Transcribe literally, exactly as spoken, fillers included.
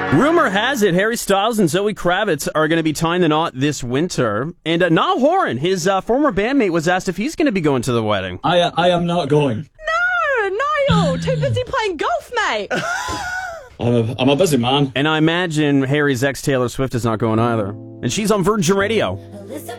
Rumor has it Harry Styles and Zoe Kravitz are going to be tying the knot this winter. And uh, Niall Horan, his uh, former bandmate, was asked if he's going to be going to the wedding. I uh, I am not going. No, Niall, too busy playing golf, mate. I'm a, I'm a busy man. And I imagine Harry's ex Taylor Swift is not going either. And she's on Virgin Radio.